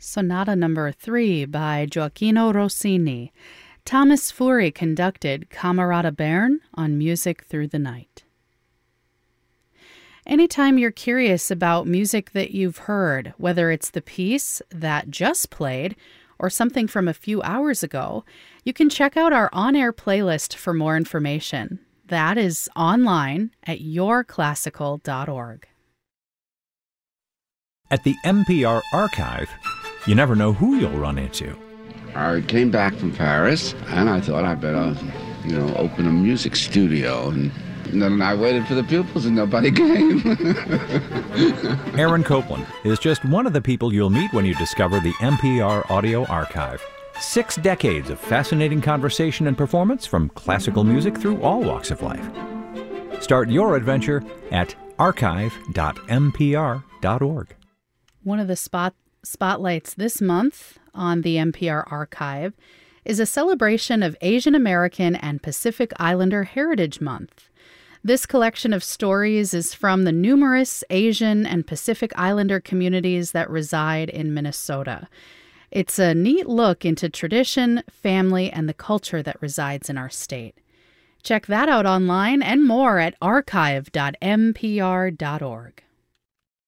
Sonata Number 3 by Gioacchino Rossini. Thomas Fury conducted Camerata Bern on Music Through the Night. Anytime you're curious about music that you've heard, whether it's the piece that just played or something from a few hours ago, you can check out our on-air playlist for more information. That is online at yourclassical.org. At the NPR Archive, you never know who you'll run into. I came back from Paris, and I thought I'd better, open a music studio. And then I waited for the pupils, and nobody came. Aaron Copland is just one of the people you'll meet when you discover the NPR Audio Archive. 6 decades of fascinating conversation and performance from classical music through all walks of life. Start your adventure at archive.npr.org. One of the spotlights this month on the NPR Archive is a celebration of Asian American and Pacific Islander Heritage Month. This collection of stories is from the numerous Asian and Pacific Islander communities that reside in Minnesota. It's a neat look into tradition, family, and the culture that resides in our state. Check that out online and more at archive.npr.org.